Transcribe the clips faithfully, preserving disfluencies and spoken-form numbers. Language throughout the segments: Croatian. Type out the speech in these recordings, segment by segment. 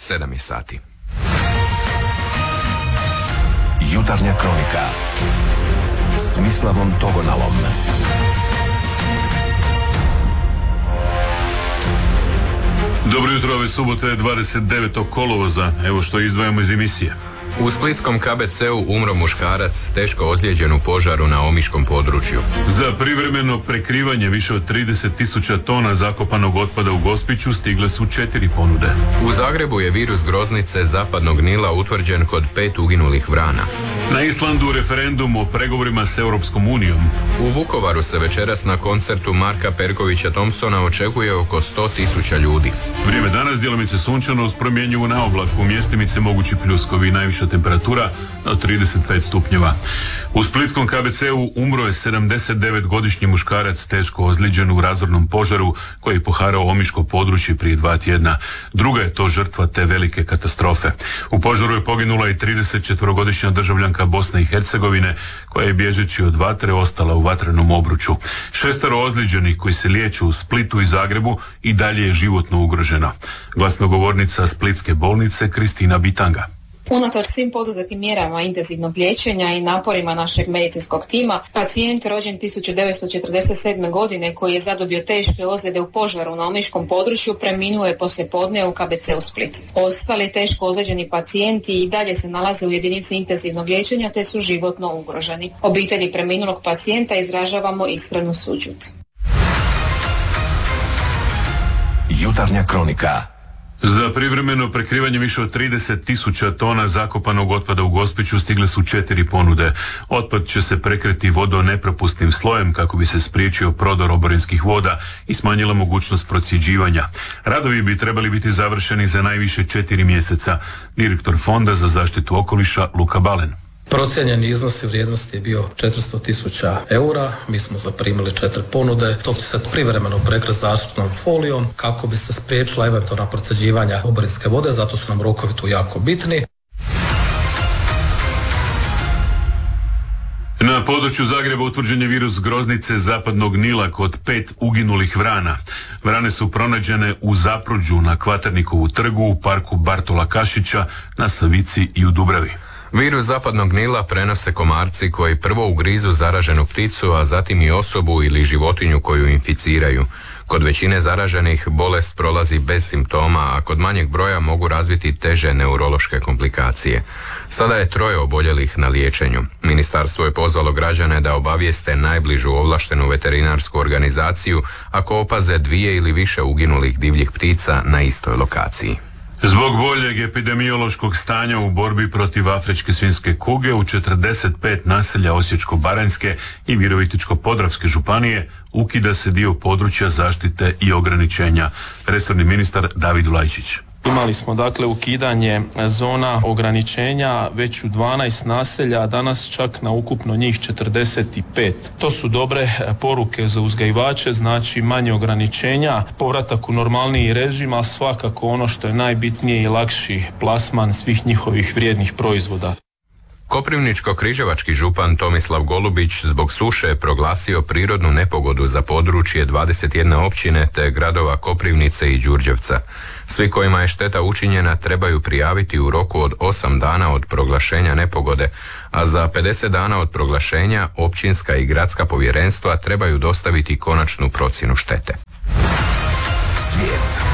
sedam je sati. Jutarnja kronika s Mislavom Togonalom. Dobro jutro, ove subote dvadeset devetog kolovoza. Evo što izdvajamo iz emisije. U splitskom K B C-u umro muškarac teško ozlijeđen u požaru na omiškom području. Za privremeno prekrivanje više od trideset tisuća tona zakopanog otpada u Gospiću stigle su četiri ponude. U Zagrebu je virus groznice zapadnog Nila utvrđen kod pet uginulih vrana. Na Islandu referendum o pregovorima s Europskom unijom. U Vukovaru se večeras na koncertu Marka Perkovića Thompsona očekuje oko sto tisuća ljudi. Vrijeme danas djelomice sunčano uz promjenjivu na oblaku, mjestimice mogući pljuskovi, najviša temperatura od trideset pet stupnjeva. U splitskom K B C-u umro je sedamdesetdevetgodišnji muškarac teško ozlijeđen u razornom požaru koji je poharao omiško područje prije dva tjedna. Druga je to žrtva te velike katastrofe. U požaru je poginula i tridesetčetvorogodišnja državljanka Bosne i Hercegovine koja je bježeći od vatre ostala u vatrenom obruču. Šestero ozlijeđenih koji se liječe u Splitu i Zagrebu i dalje je životno ugroženo. Glasnogovornica Splitske bolnice Kristina Bitanga. Unatoč svim poduzetim mjerama intenzivnog liječenja i naporima našeg medicinskog tima, pacijent rođen tisuću devetsto četrdeset sedme. godine koji je zadobio teške ozljede u požaru na omiškom području preminuo je poslijepodne u K B C u Split. Ostali teško ozlijeđeni pacijenti i dalje se nalaze u jedinici intenzivnog liječenja te su životno ugroženi. Obitelji preminulog pacijenta izražavamo iskrenu sućut. Jutarnja kronika. Za privremeno prekrivanje više od trideset tisuća tona zakopanog otpada u Gospiću stigle su četiri ponude. Otpad će se prekriti vodonepropusnim slojem kako bi se spriječio prodor oborinskih voda i smanjila mogućnost procjeđivanja. Radovi bi trebali biti završeni za najviše četiri mjeseca. Direktor Fonda za zaštitu okoliša Luka Balen. Procijenjeni iznos i vrijednosti je bio četiristo tisuća eura, mi smo zaprimili četiri ponude, to će se privremeno prekriti zaštitnom folijom kako bi se spriječila eventualna procjeđivanja oborinske vode, zato su nam rokovi tu jako bitni. Na području Zagreba utvrđen je virus groznice zapadnog Nila kod pet uginulih vrana. Vrane su pronađene u Zapruđu, na Kvaternikovu trgu, u parku Bartola Kašića, na Savici i u Dubravi. Virus zapadnog Nila prenose komarci koji prvo ugrizu zaraženu pticu, a zatim i osobu ili životinju koju inficiraju. Kod većine zaraženih bolest prolazi bez simptoma, a kod manjeg broja mogu razviti teže neurološke komplikacije. Sada je troje oboljelih na liječenju. Ministarstvo je pozvalo građane da obavijeste najbližu ovlaštenu veterinarsku organizaciju ako opaze dvije ili više uginulih divljih ptica na istoj lokaciji. Zbog boljeg epidemiološkog stanja u borbi protiv afričke svinjske kuge u četrdeset pet naselja Osječko-baranjske i Virovitičko-podravske županije ukida se dio područja zaštite i ograničenja. Resorni ministar David Vlajčić. Imali smo dakle ukidanje zona ograničenja već u dvanaest naselja, a danas čak na ukupno njih četrdeset pet. To su dobre poruke za uzgajivače, znači manje ograničenja, povratak u normalniji režim, a svakako ono što je najbitnije i lakši plasman svih njihovih vrijednih proizvoda. Koprivničko-križevački župan Tomislav Golubić zbog suše je proglasio prirodnu nepogodu za područje dvadeset jedne općine te gradova Koprivnice i Đurđevca. Svi kojima je šteta učinjena trebaju prijaviti u roku od osam dana od proglašenja nepogode, a za pedeset dana od proglašenja općinska i gradska povjerenstva trebaju dostaviti konačnu procjenu štete. Svijet.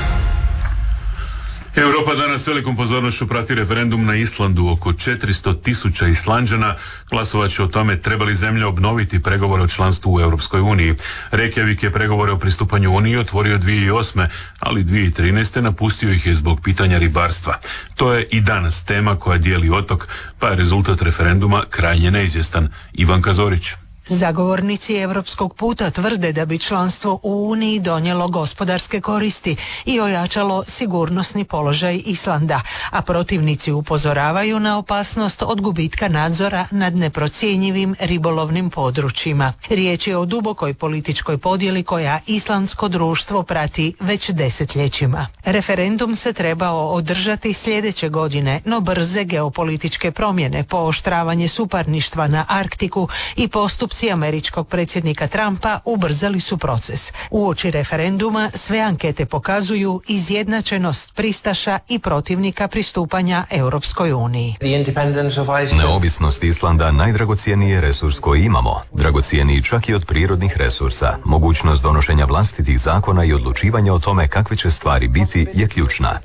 Europa danas velikom pozornošću prati referendum na Islandu. Oko četiristo tisuća Islanđana glasovat će o tome treba li zemlja obnoviti pregovore o članstvu u Europskoj uniji. Reykjavik je pregovore o pristupanju Uniji otvorio dvije tisuće osme. ali dvije tisuće trinaeste. napustio ih je zbog pitanja ribarstva. To je i danas tema koja dijeli otok, pa je rezultat referenduma krajnje neizvjestan. Ivanka Zorić. Zagovornici europskog puta tvrde da bi članstvo u Uniji donijelo gospodarske koristi i ojačalo sigurnosni položaj Islanda, a protivnici upozoravaju na opasnost od gubitka nadzora nad neprocjenjivim ribolovnim područjima. Riječ je o dubokoj političkoj podjeli koja islandsko društvo prati već desetljećima. Referendum se trebao održati sljedeće godine, no brze geopolitičke promjene, pooštravanje suparništva na Arktiku i postupci stopci američkog predsjednika Trumpa ubrzali su proces. Uoči referenduma sve ankete pokazuju izjednačenost pristaša i protivnika pristupanja Europskoj uniji. Neovisnost Islanda najdragocjeniji je resurs koji imamo. Dragocjeniji čak i od prirodnih resursa. Mogućnost donošenja vlastitih zakona i odlučivanja o tome kakve će stvari biti je ključna.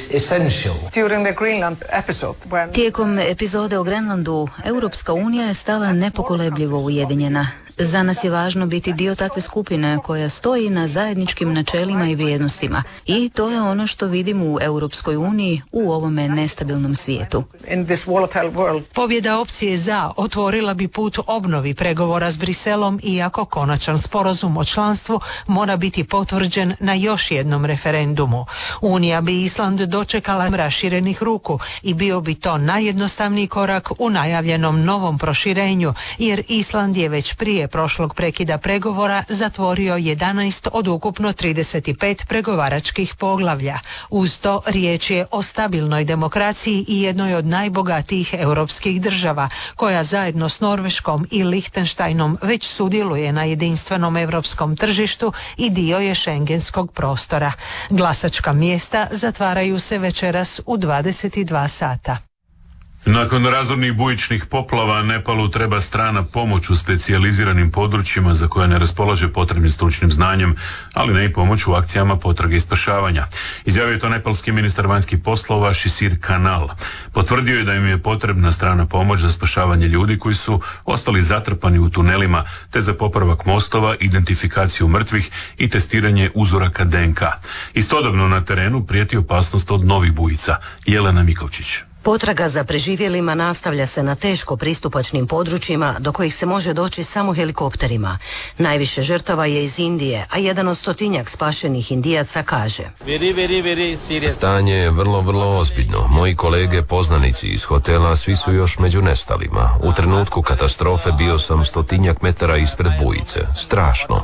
Tijekom epizode o Grenlandu, Europska unija je stala nepokolebljivo ujedinjena. Za nas je važno biti dio takve skupine koja stoji na zajedničkim načelima i vrijednostima. I to je ono što vidimo u Europskoj uniji u ovome nestabilnom svijetu. Pobjeda opcije za otvorila bi put obnovi pregovora s Briselom, iako konačan sporazum o članstvu mora biti potvrđen na još jednom referendumu. Unija bi Island dočekala raširenih ruku i bio bi to najjednostavniji korak u najavljenom novom proširenju, jer Island je već prije prošlog prekida pregovora zatvorio jedanaest od ukupno trideset pet pregovaračkih poglavlja. Uz to riječ je o stabilnoj demokraciji i jednoj od najbogatijih europskih država, koja zajedno s Norveškom i Lihtenštajnom već sudjeluje na jedinstvenom europskom tržištu i dio je šengenskog prostora. Glasačka mjesta zatvaraju se večeras u dvadeset dva sata. Nakon razornih bujičnih poplava, Nepalu treba strana pomoć u specijaliziranim područjima za koje ne raspolaže potrebnim stručnim znanjem, ali ne i pomoć u akcijama potrage i spašavanja. Izjavio je to nepalski ministar vanjskih poslova Šisir Kanal. Potvrdio je da im je potrebna strana pomoć za spašavanje ljudi koji su ostali zatrpani u tunelima, te za popravak mostova, identifikaciju mrtvih i testiranje uzoraka D N K. Istodobno na terenu prijeti opasnost od novih bujica. Jelena Mikovčić. Potraga za preživjelima nastavlja se na teško pristupačnim područjima do kojih se može doći samo helikopterima. Najviše žrtava je iz Indije, a jedan od stotinjak spašenih Indijaca kaže: Stanje je vrlo, vrlo ozbiljno. Moji kolege, poznanici iz hotela, svi su još među nestalima. U trenutku katastrofe bio sam stotinjak metara ispred bujice. Strašno.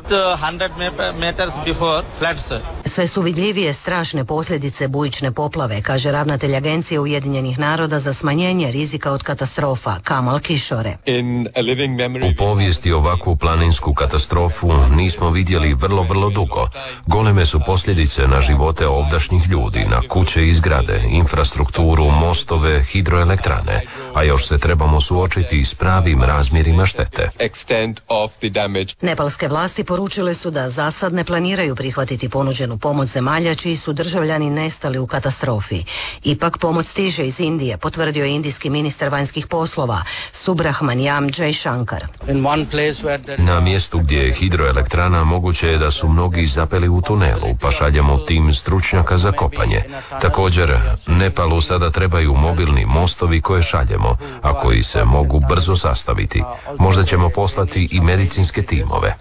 Sve su vidljivije strašne posljedice bujične poplave, kaže ravnatelj Agencije Ujedinjenih naroda za smanjenje rizika od katastrofa, Kamal Kishore. U povijesti ovakvu planinsku katastrofu nismo vidjeli vrlo, vrlo dugo. Goleme su posljedice na živote ovdašnjih ljudi, na kuće i zgrade, infrastrukturu, mostove, hidroelektrane, a još se trebamo suočiti s pravim razmjerima štete. Nepalske vlasti poručile su da za sad ne planiraju prihvatiti ponuđenu pomoć zemalja čiji su državljani nestali u katastrofi. Ipak pomoć stiže iz Indije, potvrdio je indijski ministar vanjskih poslova Subrahmanyam Jaishankar. Na mjestu gdje je hidroelektrana moguće je da su mnogi zapeli u tunelu, pa šaljemo tim stručnjaka za kopanje. Također, Nepalu sada trebaju mobilni mostovi koje šaljemo, a koji se mogu brzo sastaviti. Možda ćemo poslati i medicinske timove.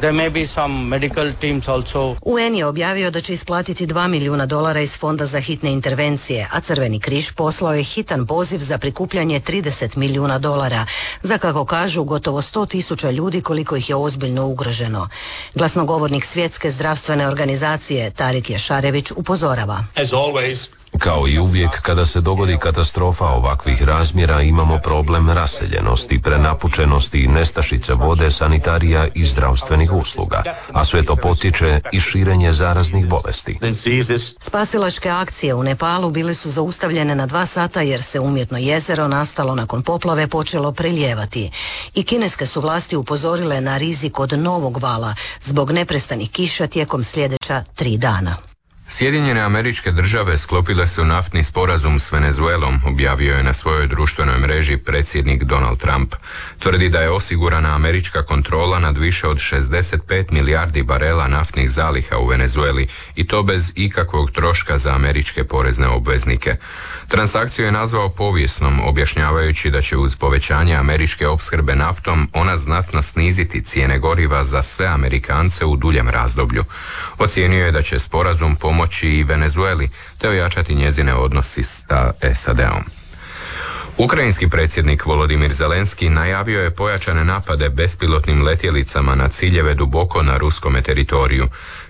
U N je objavio da će isplatiti dva milijuna dolara iz Fonda za hitne intervencije, a Crveni križ poslao je hitan poziv za prikupljanje trideset milijuna dolara, za, kako kažu, gotovo sto tisuća ljudi koliko ih je ozbiljno ugroženo. Glasnogovornik Svjetske zdravstvene organizacije Tarik Jašarević upozorava: Kao i uvijek, kada se dogodi katastrofa ovakvih razmjera, imamo problem raseljenosti, prenapučenosti, nestašice vode, sanitarija i zdravstvenih usluga, a sve to potiče i širenje zaraznih bolesti. Spasilačke akcije u Nepalu bile su zaustavljene na dva sata jer se umjetno jezero nastalo nakon poplave počelo prelijevati. I kineske su vlasti upozorile na rizik od novog vala zbog neprestanih kiša tijekom sljedeća tri dana. Sjedinjene Američke Države sklopile su naftni sporazum s Venezuelom, objavio je na svojoj društvenoj mreži predsjednik Donald Trump. Tvrdi da je osigurana američka kontrola nad više od šezdeset pet milijardi barela naftnih zaliha u Venezueli i to bez ikakvog troška za američke porezne obveznike. Transakciju je nazvao povijesnom, objašnjavajući da će uz povećanje američke opskrbe naftom ona znatno sniziti cijene goriva za sve Amerikance u duljem razdoblju. Ocijenio je da će sporazum pomoći i Venezueli te ojačati njezine odnosi sa S A D-om. Ukrajinski predsjednik Volodimir Zelenski najavio je pojačane napade bespilotnim letjelicama na ciljeve duboko na ruskome teritoriju.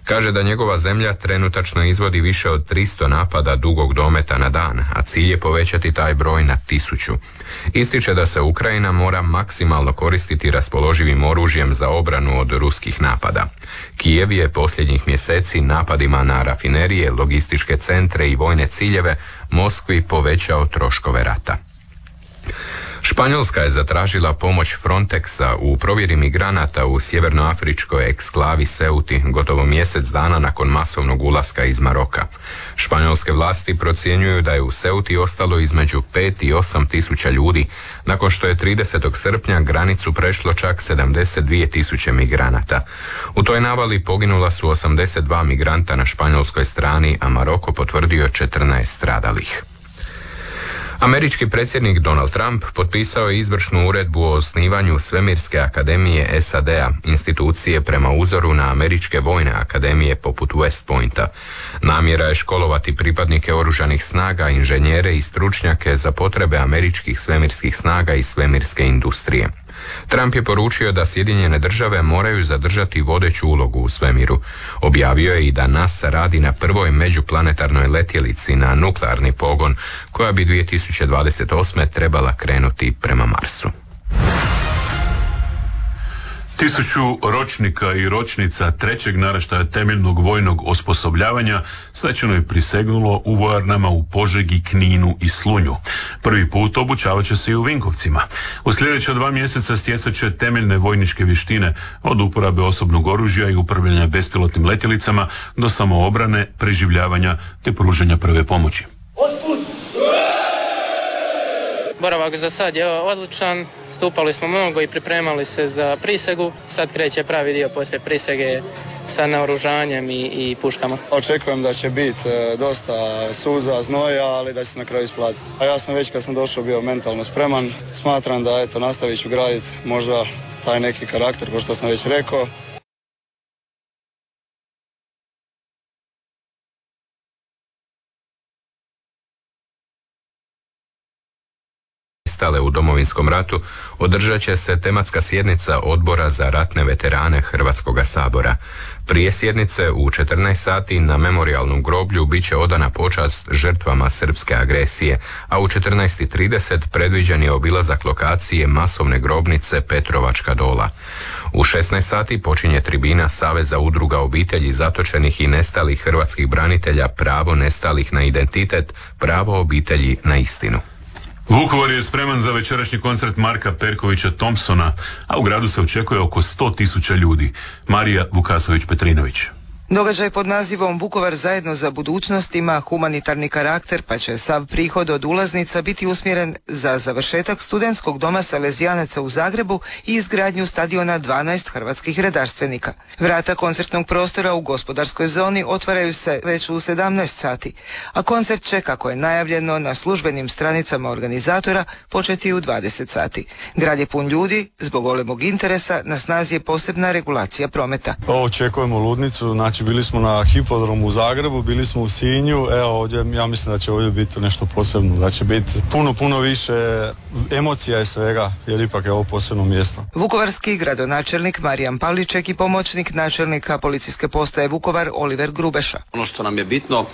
Kaže da njegova zemlja trenutačno izvodi više od tristo napada dugog dometa na dan, a cilj je povećati taj broj na tisuću. Ističe da se Ukrajina mora maksimalno koristiti raspoloživim oružjem za obranu od ruskih napada. Kijev je posljednjih mjeseci napadima na rafinerije, logističke centre i vojne ciljeve Moskvi povećao troškove rata. Španjolska je zatražila pomoć Frontexa u provjeri migranata u sjevernoafričkoj eksklavi Ceuti gotovo mjesec dana nakon masovnog ulaska iz Maroka. Španjolske vlasti procjenjuju da je u Ceuti ostalo između pet i osam tisuća ljudi, nakon što je tridesetog srpnja granicu prešlo čak sedamdeset dvije tisuće migranata. U toj navali poginula su osamdeset dva migranta na španjolskoj strani, a Maroko potvrdio četrnaest stradalih. Američki predsjednik Donald Trump potpisao je izvršnu uredbu o osnivanju Svemirske akademije S A D-a, institucije prema uzoru na američke vojne akademije poput West Pointa. Namjera je školovati pripadnike oružanih snaga, inženjere i stručnjake za potrebe američkih svemirskih snaga i svemirske industrije. Trump je poručio da Sjedinjene države moraju zadržati vodeću ulogu u svemiru. Objavio je i da NASA radi na prvoj međuplanetarnoj letjelici na nuklearni pogon, koja bi dvije tisuće dvadeset osme trebala krenuti prema Marsu. Tisuću ročnika i ročnica trećeg naraštaja temeljnog vojnog osposobljavanja svečano je prisegnulo u vojarnama u Požegi, Kninu i Slunju. Prvi put obučavat će se i u Vinkovcima. U sljedeća dva mjeseca stjecat će temeljne vojničke vještine od uporabe osobnog oružja i upravljanja bespilotnim letjelicama do samoobrane, preživljavanja te pružanja prve pomoći. Boravak za sad je odličan, stupali smo mnogo i pripremali se za prisegu. Sad kreće pravi dio poslije prisege sa naoružanjem i, i puškama. Očekujem da će biti dosta suza, znoja, ali da će se na kraju isplatiti. A ja sam već kad sam došao bio mentalno spreman. Smatram da eto, nastavit ću graditi možda taj neki karakter, kao što sam već rekao. U Domovinskom ratu održat će se tematska sjednica Odbora za ratne veterane Hrvatskoga sabora. Prije sjednice u četrnaest sati na memorijalnom groblju bit će odana počast žrtvama srpske agresije, a u četrnaest trideset predviđen je obilazak lokacije masovne grobnice Petrovačka dola. U šesnaest sati počinje tribina Saveza udruga obitelji zatočenih i nestalih hrvatskih branitelja Pravo nestalih na identitet, pravo obitelji na istinu. Vukovar je spreman za večerašnji koncert Marka Perkovića Thompsona, a u gradu se očekuje oko sto tisuća ljudi. Marija Vukasović-Petrinović. Događaj pod nazivom Vukovar zajedno za budućnost ima humanitarni karakter, pa će sav prihod od ulaznica biti usmjeren za završetak studentskog doma Salezijanaca u Zagrebu i izgradnju stadiona dvanaest hrvatskih redarstvenika. Vrata koncertnog prostora u gospodarskoj zoni otvaraju se već u sedamnaest sati, a koncert će, kako je najavljeno na službenim stranicama organizatora, početi u dvadeset sati. Grad je pun ljudi, zbog golemog interesa na snazi je posebna regulacija prometa. Očekujemo ludnicu, znači bili smo na hipodromu u Zagrebu, bili smo u Sinju, evo ovdje, ja mislim da će ovdje biti nešto posebno, da će biti puno, puno više emocija i svega, jer ipak je ovo posebno mjesto. Vukovarski gradonačelnik Marijan Pavliček i pomoćnik načelnika policijske postaje Vukovar Oliver Grubeša. Ono što nam je bitno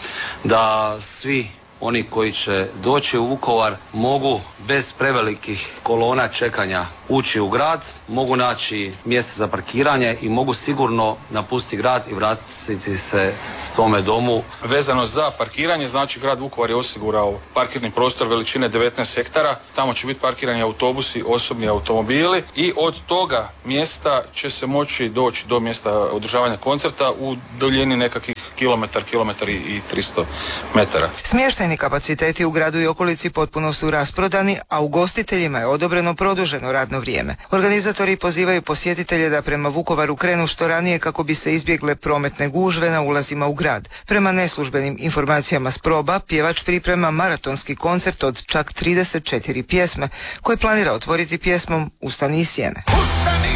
da svi oni koji će doći u Vukovar mogu bez prevelikih kolona čekanja ući u grad, mogu naći mjesto za parkiranje i mogu sigurno napustiti grad i vratiti se svome domu. Vezano za parkiranje, znači grad Vukovar je osigurao parkirni prostor veličine devetnaest hektara. Tamo će biti parkirani autobusi, osobni automobili i od toga mjesta će se moći doći do mjesta održavanja koncerta u duljini nekakvih kilometar, kilometar i tristo metara. Smještajni kapaciteti u gradu i okolici potpuno su rasprodani, a ugostiteljima je odobreno produženo radno vrijeme. Organizatori pozivaju posjetitelje da prema Vukovaru krenu što ranije kako bi se izbjegle prometne gužve na ulazima u grad. Prema neslužbenim informacijama s proba, pjevač priprema maratonski koncert od čak trideset četiri pjesme, koje planira otvoriti pjesmom Ustani iz sjene.